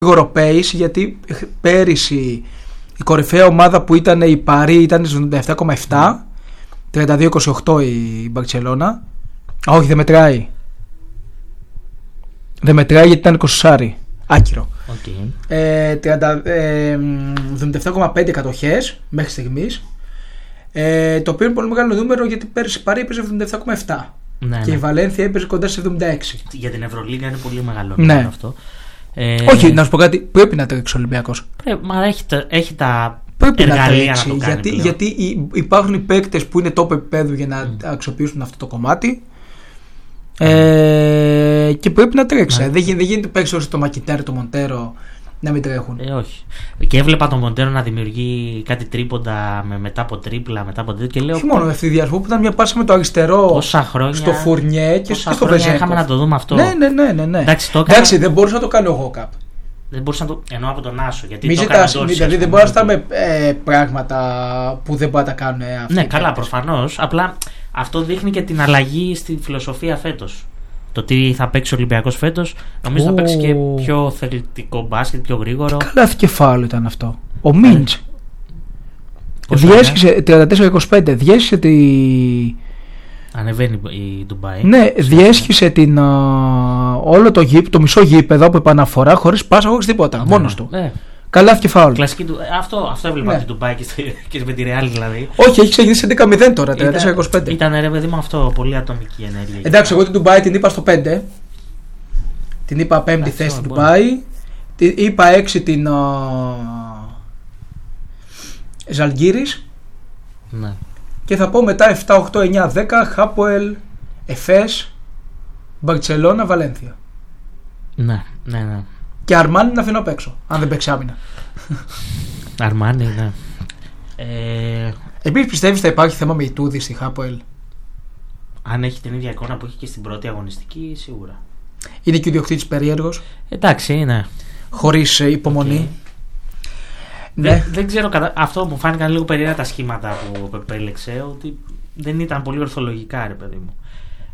γρήγορο pace, γιατί πέρυσι η κορυφαία ομάδα που ήταν η Παρί ήταν 77,7, 32-28 η Μπαρτσελώνα. Όχι, δεν μετράει. Δεν μετράει γιατί ήταν 20. Άκυρο. Okay. 77,5 κατοχές μέχρι στιγμής. Το οποίο είναι πολύ μεγάλο νούμερο, γιατί πέρυσι η Παρί έπαιζε 77,7 και η Βαλένθια έπαιζε κοντά σε 76. Για την Ευρωλίγα είναι πολύ μεγάλο νούμερο αυτό. Όχι, να σου πω κάτι, πρέπει να τρέξει ο Ολυμπιακός. Μα έχει τα πρέπει εργαλεία να το κάνει. Γιατί υπάρχουν οι παίκτες που είναι top επίπεδου για να αξιοποιήσουν αυτό το κομμάτι. Και πρέπει να τρέξει. Δεν γίνεται παίξει όσο το Μακιτέρ, το Μοντέρο να μην τρέχουν. Όχι. Και έβλεπα τον Μοντέρο να δημιουργεί κάτι τρίποντα μετά από τρίπλα, μετά από τέτοιο. Και λέω. Όχι μόνο με ευθυδιασμό που ήταν μια πάσα με το αριστερό στο Φουρνιέ και στο Βεζέγκοφ. Είχαμε να το δούμε αυτό. Ναι. Εντάξει, δεν μπορούσα να το κάνω εγώ κάπου. Δεν μπορούσα να το. Εννοώ από τον Άσο. Γιατί δηλαδή δεν μπορεί να στάμε πράγματα που δεν μπορεί να τα κάνουν αυτοί. Ναι, καλά, προφανώς. Απλά αυτό δείχνει και την αλλαγή στη φιλοσοφία φέτος. Το τι θα παίξει ο Ολυμπιακός φέτος, νομίζω θα παίξει και πιο θελητικό μπάσκετ, πιο γρήγορο. Καλά κεφάλαιο ήταν αυτό. Ο Μίντς διέσχισε 34-25, διέσχισε τη. Ανεβαίνει η Ντουμπάι. Ναι, διέσχισε όλο το μισό γήπεδο από επαναφορά χωρίς πάσα, χωρίς τίποτα. Μόνος του. Καλά κεφάλαιο. Κλασική του. Αυτό έβλεπα την Ντουμπάι και με τη Ρεάλ δηλαδή. Όχι, έχει ξεκινήσει 11-0 τώρα, 34-25. Ήταν ρε παιδί μου αυτό, πολύ ατομική ενέργεια. Εντάξει, εγώ την Ντουμπάι την είπα στο 5. Την είπα 5η θέση στην Ντουμπάι. Είπα 6 την Ζαλγκύρης. Ναι. Και θα πω μετά 7, 8, 9, 10 Χάποελ, Εφές, Μπαρτσελώνα, Βαλένθια. Ναι. Και Αρμάνι να αφήνω απ' έξω, αν δεν παίξει άμυνα. Αρμάνι, ναι. Επίσης πιστεύεις θα υπάρχει θέμα με Ιτούδη στη Χάποελ? Αν έχει την ίδια εικόνα που έχει και στην πρώτη αγωνιστική, σίγουρα. Είναι και ο ιδιοκτήτης περίεργος. Εντάξει, είναι. Χωρίς υπομονή. Ναι. Δεν ξέρω, αυτό μου φάνηκαν λίγο περίεργα τα σχήματα που επέλεξε, ότι δεν ήταν πολύ ορθολογικά, ρε παιδί μου.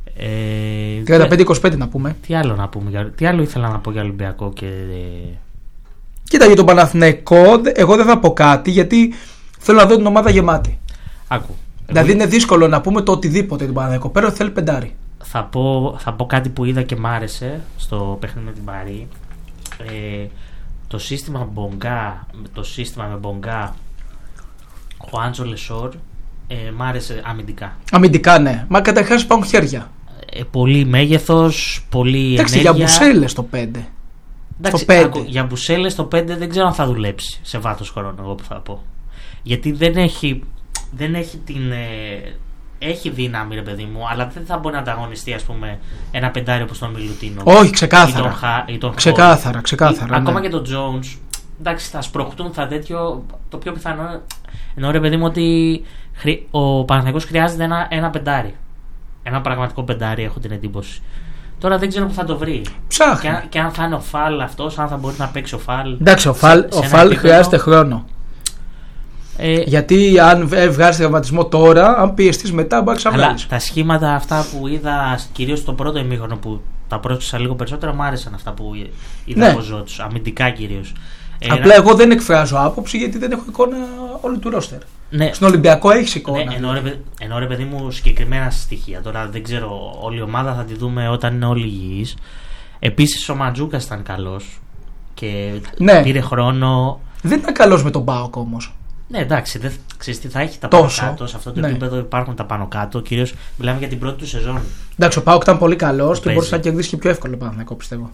35-25 να πούμε. Τι άλλο ήθελα να πω για Ολυμπιακό και. Κοίτα, για τον Παναθηναϊκό, εγώ δεν θα πω κάτι, γιατί θέλω να δω την ομάδα γεμάτη. Άκου. Δηλαδή είναι δύσκολο να πούμε το οτιδήποτε τον Παναθηναϊκό. Πέρα θέλει πεντάρι. Θα πω κάτι που είδα και μ' άρεσε στο παιχνίδι με την Παρί. Το σύστημα με Μπονγκά, ο Άντζο Λεσόρ, μ' άρεσε αμυντικά. Αμυντικά, ναι. Μα καταρχάς υπάρχουν χέρια. Πολύ μέγεθος, πολύ ενέργεια. Εντάξει, για Μπουσέλες το 5. Εντάξει, στο 5. Για Μπουσέλες το 5 δεν ξέρω αν θα δουλέψει σε βάθος χρόνου, εγώ που θα πω. Γιατί δεν έχει την. Έχει δύναμη, ρε παιδί μου, αλλά δεν θα μπορεί να ανταγωνιστεί, ας πούμε, ένα πεντάρι όπως τον Μιλουτίνο. Όχι, ξεκάθαρα. Ξεκάθαρα. Ακόμα και τον Jones. Εντάξει, θα σπρωχτούν, θα τέτοιο. Το πιο πιθανό. Εννοώ, ρε παιδί μου, ότι ο Παναθηναϊκός χρειάζεται ένα πεντάρι. Ένα πραγματικό πεντάρι, έχω την εντύπωση. Τώρα δεν ξέρω που θα το βρει. Ψάχνει. Και αν θα είναι ο Φαλ αυτός, αν θα μπορεί να παίξει ο Φαλ. Εντάξει, ο Φαλ χρειάζεται χρόνο. Γιατί αν βγάζει τραυματισμό τώρα, αν πιεστείς μετά, μπορεί να ξαβγάλεις. Αλλά τα σχήματα αυτά που είδα, κυρίως στο πρώτο ημίχρονο που τα πρόσεξα λίγο περισσότερο, μου άρεσαν αυτά που είδα από Ζώτς, αμυντικά κυρίως. Απλά εγώ δεν εκφράζω άποψη, γιατί δεν έχω εικόνα όλου του ρόστερ. Ναι. Στον Ολυμπιακό έχεις εικόνα. Ναι, ενώ ρε παιδί μου, συγκεκριμένα στοιχεία. Τώρα δεν ξέρω, όλη η ομάδα θα τη δούμε όταν είναι όλοι υγιείς. Επίσης ο Μαντζούκας ήταν καλός και πήρε χρόνο. Δεν ήταν καλός με τον ΠΑΟΚ όμως. Ναι, εντάξει, ξέρεις τι θα έχει τα πάνω κάτω. Σε αυτό το επίπεδο υπάρχουν τα πάνω κάτω. Κυρίως μιλάμε για την πρώτη του σεζόν. Εντάξει, ο ΠΑΟΚ ήταν πολύ καλός και μπορούσε να κερδίσει και πιο εύκολο Παναθηναϊκό, πιστεύω.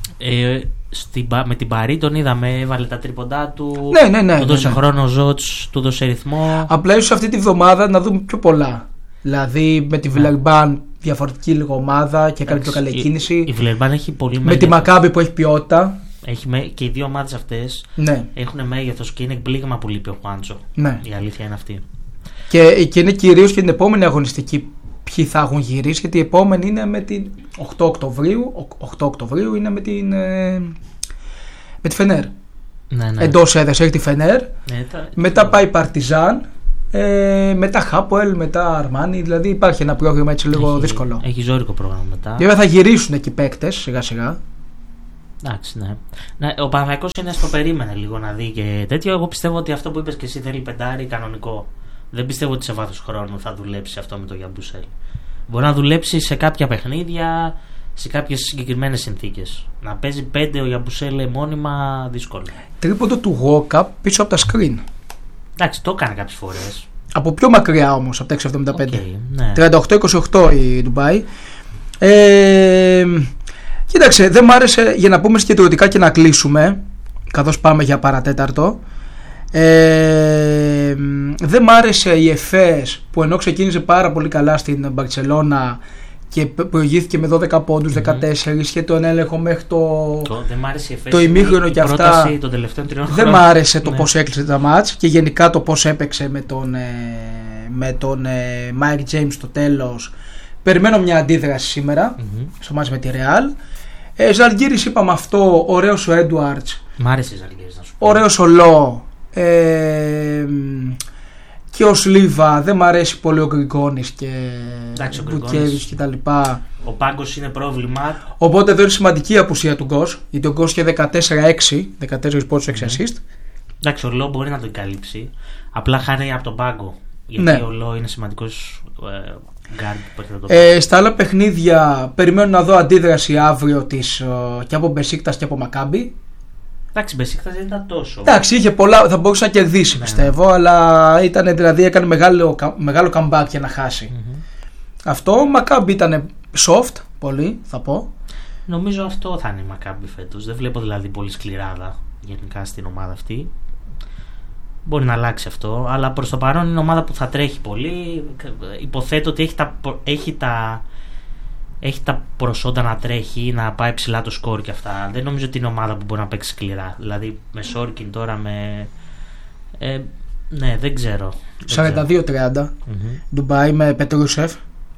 Με την Παρί τον είδαμε, έβαλε τα τρίποντά του. Ναι. Του δώσε χρόνο ο Ζώτς, του δώσε ρυθμό. Απλά ίσως αυτή τη βδομάδα να δούμε πιο πολλά. Δηλαδή με τη Βιλερμπάν διαφορετική λίγο ομάδα και κάνει πιο καλή κίνηση. Η Βιλερμπάν έχει πολύ μέγεθος. Με τη Μακάμπι που έχει ποιότητα. Και οι δύο ομάδες αυτές έχουν μέγεθος και είναι εκπλήγμα που λείπει ο Χουάντσο. Ναι. Η αλήθεια είναι αυτή. Και είναι κυρίως και την επόμενη αγωνιστική ποιοι θα έχουν γυρίσει, γιατί η επόμενη είναι με την 8 Οκτωβρίου είναι με τη Φενέρ. Ναι. Εντός έδρας έχει τη Φενέρ. Μετά πάει Παρτιζάν. Μετά Χάποελ, μετά Αρμάνι. Δηλαδή υπάρχει ένα πρόγραμμα έτσι λίγο δύσκολο. Έχει ζώρικο πρόγραμμα μετά. Βέβαια θα γυρίσουν εκεί παίκτες σιγά σιγά. Εντάξει, ναι. Ο Παναθηναϊκός είναι στο περίμενε λίγο να δει και τέτοιο. Εγώ πιστεύω ότι αυτό που είπες και εσύ θέλει πεντάρι κανονικό. Δεν πιστεύω ότι σε βάθος χρόνου θα δουλέψει αυτό με το Γιαμπουσέλ. Μπορεί να δουλέψει σε κάποια παιχνίδια, σε κάποιες συγκεκριμένες συνθήκες. Να παίζει 5 ο Γιαμπουσέλ μόνιμα δύσκολο. Τρίποντο του Γόκα πίσω από τα screen. Εντάξει, το έκανε κάποιες φορές. Από πιο μακριά όμως, από τα 6,75. Okay, ναι. 38-28 η Ντουμπάι. Κοίταξε, δεν μ' άρεσε, για να πούμε συγκεντρωτικά και να κλείσουμε, καθώς πάμε για παρατέταρτο. Δεν μ' άρεσε η Εφές που ενώ ξεκίνησε πάρα πολύ καλά στην Μπαρτσελώνα και προηγήθηκε με 12 πόντους, 14, είχε τον έλεγχο μέχρι το ημίχρονο και αυτά. Δεν μ' άρεσε το πώς έκλεισε τα μάτς και γενικά το πώς έπαιξε με τον Μάικ Τζέιμς στο τέλος. Περιμένω μια αντίδραση σήμερα στο μάτς με τη Ρεάλ. Ζαλγκίρις είπαμε αυτό, ωραίος ο Έντουαρτς. Μ' άρεσε η Ζαλγκίρις, να σου πω. Ωραίος ο Λό. Και ο Σλίβα, δεν μ' αρέσει πολύ ο Γκριγκόνης και ο Μπουκέβιτς και τα λοιπά. Ο πάγκος είναι πρόβλημα. Οπότε εδώ είναι σημαντική η απουσία του Γκος, γιατί ο Γκος είχε 14 πόντους, 6 assist. Εντάξει, ο Λό μπορεί να τον καλύψει. Απλά χάνει από τον πάγκο. Γιατί ο Λό είναι σημαντικός guard. Στα άλλα παιχνίδια περιμένω να δω αντίδραση αύριο και από Μπεσίκτας και από Μακάμπι. Εντάξει, Μπεσίκτας δεν ήταν τόσο. Εντάξει, είχε πολλά, θα μπορούσε να κερδίσει πιστεύω, αλλά έκανε μεγάλο comeback για να χάσει. Αυτό, Μακάμπι ήταν soft, πολύ θα πω. Νομίζω αυτό θα είναι η Μακάμπι φέτος. Δεν βλέπω δηλαδή πολύ σκληράδα γενικά στην ομάδα αυτή. Μπορεί να αλλάξει αυτό, αλλά προς το παρόν είναι ομάδα που θα τρέχει πολύ. Υποθέτω ότι έχει τα προσόντα να τρέχει, να πάει ψηλά το σκορ και αυτά. Δεν νομίζω ότι είναι ομάδα που μπορεί να παίξει σκληρά. Δηλαδή με Σόρκιν τώρα ναι, δεν ξέρω. 42-30 Ντουμπάι με Πετρούσεφ.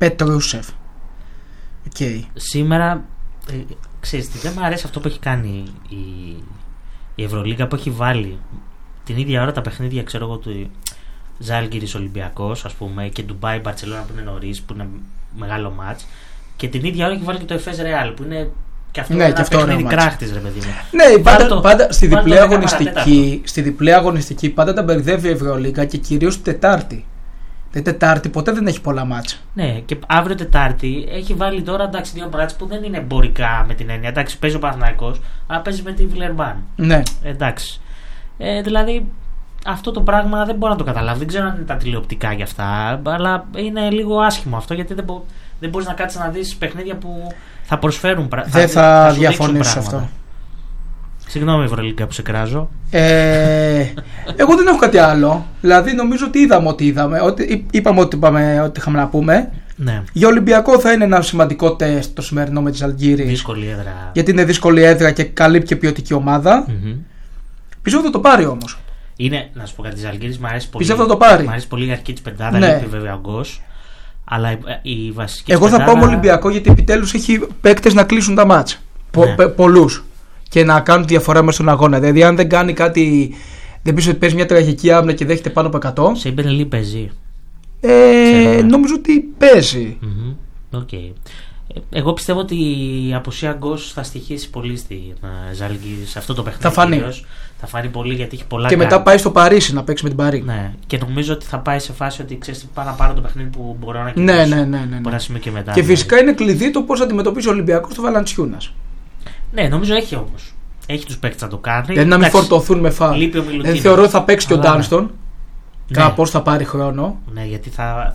Okay. Σήμερα ξέρεις τι, δεν μου αρέσει αυτό που έχει κάνει η Ευρωλίγα, που έχει βάλει την ίδια ώρα τα παιχνίδια, ξέρω εγώ, του Ζάλγκιρις Ολυμπιακός, ας πούμε, και Ντουμπάι Μπαρτσελώνα που είναι νωρίς, που είναι μεγάλο μάτς, και την ίδια ώρα έχει βάλει και το Εφές Ρεάλ που είναι και αυτό, ένα παιχνίδι κράχτης, ρε παιδί μου. Ναι, πάντα στη διπλή αγωνιστική πάντα τα μπερδεύει η Ευρωλίγα και κυρίως την Τετάρτη. Την Τετάρτη ποτέ δεν έχει πολλά μάτς. Ναι, και αύριο Τετάρτη έχει βάλει τώρα, εντάξει, δύο μάτς που δεν είναι εμπορικά με την έννοια. Εντάξει, παίζει ο Παναθηναϊκός, αλλά παίζει με τη Βιλερμπάν. Ναι. Εντάξει. Δηλαδή αυτό το πράγμα δεν μπορώ να το καταλάβω. Δεν ξέρω αν είναι τα τηλεοπτικά για αυτά, αλλά είναι λίγο άσχημο αυτό, γιατί δεν μπορείς να κάτσεις να δεις παιχνίδια που θα προσφέρουν πράγματα. Δεν θα διαφωνήσω σε αυτό. Συγγνώμη, Ευρωλίγκα, που σε κράζω. Εγώ δεν έχω κάτι άλλο. Δηλαδή νομίζω ότι είπαμε ότι είχαμε να πούμε. Ναι. Για Ολυμπιακό θα είναι ένα σημαντικό τεστ το σημερινό με τη Ζαλγκίρις. Δύσκολη έδρα. Γιατί είναι δύσκολη έδρα και καλύπτει και ποιοτική ομάδα. Πιστεύω θα το πάρει όμως. Να σου πω κάτι, τη Ζαλγκίρις μου αρέσει πολύ. Πιστεύω θα το πάρει. Μου αρέσει πολύ η αρχή της πεντάδα, ναι. Λείπει βέβαια ο Γκος. Αλλά η βασική. Εγώ θα πάω με Ολυμπιακό, γιατί επιτέλους έχει παίκτες να κλείσουν τα μάτς. Ναι. Πολλούς. Και να κάνουν διαφορά μέσα στον αγώνα. Δηλαδή, αν δεν κάνει κάτι, δεν πει ότι παίζει μια τραγική άμυνα και δέχεται πάνω από 100. Σε Ιμπενελή παίζει. Νομίζω ότι παίζει. Okay. Εγώ πιστεύω ότι η απουσία Γκος θα στοιχήσει πολύ στη Ζαλγκίρις σε αυτό το παιχνίδι. Θα φανεί πολύ, γιατί έχει πολλά. Και μετά πάει στο Παρίσι να παίξει με την Παρί. Ναι. Και νομίζω ότι θα πάει σε φάση ότι ξέρεις, πάω να πάρω το παιχνίδι που μπορώ να κερδίσω. Ναι. Μπορεί να σημαίνει και μετά. Και φυσικά είναι κλειδί το πώς αντιμετωπίζει ο Ολυμπιακός στο Βαλαντσιούνας. Ναι, νομίζω έχει όμως. Έχει τους παίκτες να το κάνει. Δηλαδή να μην φορτωθούν με φάουλ. Δηλαδή θεωρώ ότι θα παίξει και ο Ντάνστον. Κάπως θα πάρει χρόνο. Ναι, γιατί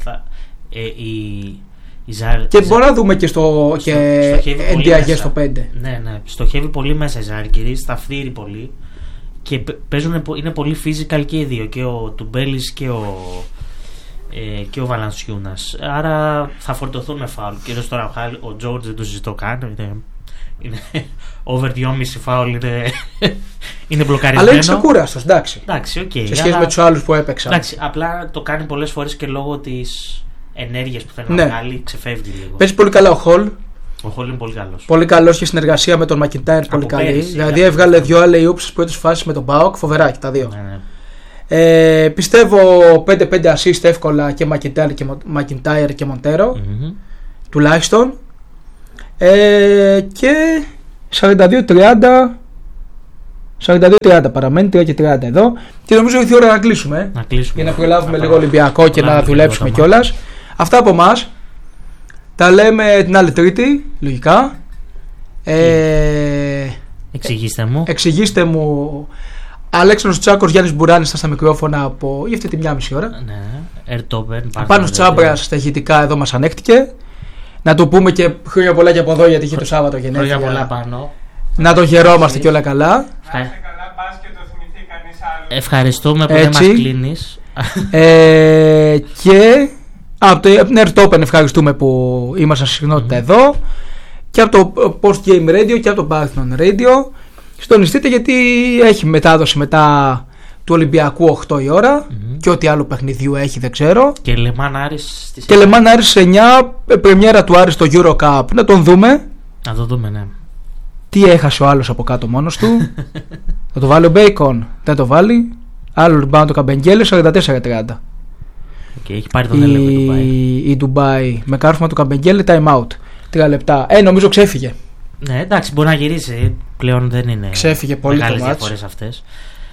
και μπορεί να δούμε και στο NDAG στο 5. Ναι, στοχεύει πολύ μέσα η Ζαλγκίρις, θα φθείρει πολύ. Και είναι πολύ physical και οι δύο. Και ο Τουμπέλης και ο Βαλαντσιούνας. Άρα θα φορτωθούν με φάουλ. Κυρίως τώρα ο Τζόρτζ δεν το συζητώ καν. Είναι over 2,5 φάουλ, είναι μπλοκαρισμένο. Αλλά είναι ξεκούραστος, εντάξει. Okay, σε σχέση με τους άλλους που έπαιξαν. Εντάξει, απλά το κάνει πολλές φορές και λόγω της ενέργειας που θέλει να βγάλει, ξεφεύγει λίγο. Παίζει πολύ καλά ο Χολ. Ο Χολ είναι πολύ καλός. Πολύ καλός και συνεργασία με τον Μακιντάιρ πολύ καλή. Δηλαδή έβγαλε 2 alley-oops στις πρώτες φάσεις με τον Μπάοκ, φοβερά και τα δύο. Ναι. Πιστεύω 5-5 assist εύκολα και Μακιντάιρ και Μοντέρο. Τουλάχιστον. Και 42-30 παραμένει, 3 και 30 εδώ. Και νομίζω ήρθε η ώρα να κλείσουμε. Για να προλάβουμε λίγο Ολυμπιακό και να δουλέψουμε κιόλας. Αυτά από εμάς. Τα λέμε την άλλη Τρίτη, λογικά. Εξηγήστε μου. Αλέξανδρος Τσάκος, Γιάννης Μπουράνης στα μικρόφωνα για αυτή τη μία μισή ώρα. Ναι, Πάνω Τσάμπρας στα ηχητικά εδώ μας ανέχτηκε. Να του πούμε και χρόνια πολλά και από εδώ, γιατί είχε το Σάββατο γενέθλια. Χρόνια πολλά πάνω. Να τον χαιρόμαστε και όλα καλά. Να είστε καλά, πας και το θυμηθεί κανείς άλλο. Ευχαριστούμε που δεν μας κλείνεις. Και από την Earth Open ευχαριστούμε που ήμασταν συχνότητα εδώ. Και από το Post Game Radio και από το Parthenon Radio. Συντονιστείτε, γιατί έχει μετάδοση μετά του Ολυμπιακού 8 η ώρα. Και ό,τι άλλο παιχνιδιού έχει δεν ξέρω. Και Λεμάν Άρης στις 9. Και Λεμάν Άρης στις 9. Πρεμιέρα του Άρης στο Euro Cup. Να τον δούμε. Να το δούμε, ναι. Τι έχασε ο άλλος από κάτω μόνος του. Θα το βάλει ο Μπέικον. Δεν το βάλει. Άλλο rebound το Καμπεγγέλε 44-30. Και έχει πάρει τον έλεγχο η Ντουμπάι με κάρφωμα του Καμπεγγέλε time out. 3 λεπτά. Νομίζω ξέφυγε. Ναι, εντάξει, μπορεί να γυρίσει. Πλέον δεν είναι. Ξέφυγε πολύ το μάτς. Διαφορές αυτές.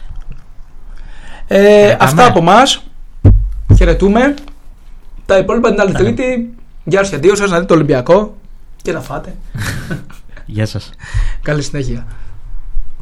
Αυτά από εμάς. Χαιρετούμε. Τα υπόλοιπα την άλλη Τρίτη. Γεια σας και αντίο σας, να δείτε το Ολυμπιακό και να φάτε. Γεια σας. Καλή συνέχεια.